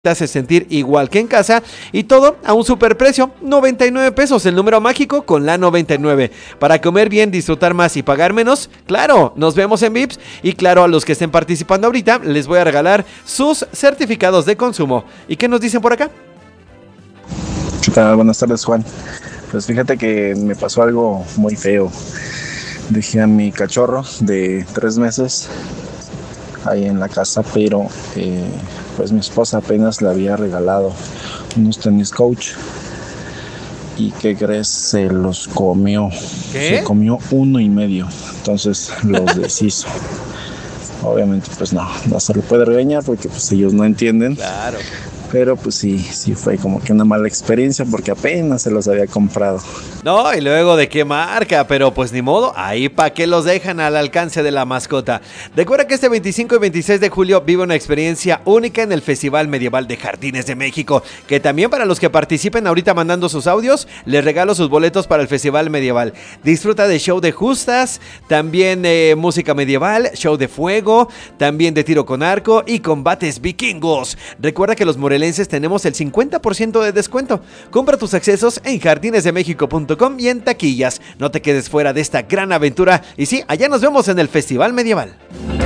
te hace sentir igual que en casa y todo a un superprecio, 99 pesos, el número mágico con la 99. Para comer bien, disfrutar más y pagar menos, claro, nos vemos en Vips y claro, a los que estén participando ahorita les voy a regalar sus certificados de consumo. ¿Y qué nos dicen por acá? ¿Qué tal? Buenas tardes, Juan. Pues fíjate que me pasó algo muy feo. Dejé a mi cachorro de 3 meses ahí en la casa, pero pues mi esposa apenas le había regalado unos tenis Coach. ¿Y qué crees? Se los comió. ¿Qué? Se comió 1.5. Entonces los deshizo. Obviamente pues no se le puede regañar porque pues ellos no entienden. Claro. Pero pues sí fue como que una mala experiencia porque apenas se los había comprado. No, y luego de qué marca, pero pues ni modo, ahí pa' que los dejan al alcance de la mascota. Recuerda que este 25 y 26 de julio vive una experiencia única en el Festival Medieval de Jardines de México, que también para los que participen ahorita mandando sus audios, les regalo sus boletos para el Festival Medieval. Disfruta de show de justas, también música medieval, show de fuego, también de tiro con arco y combates vikingos. Recuerda que los morelenses tenemos el 50% de descuento. Compra tus accesos en jardinesdemexico.com y en taquillas. No te quedes fuera de esta gran aventura. Y sí, allá nos vemos en el Festival Medieval.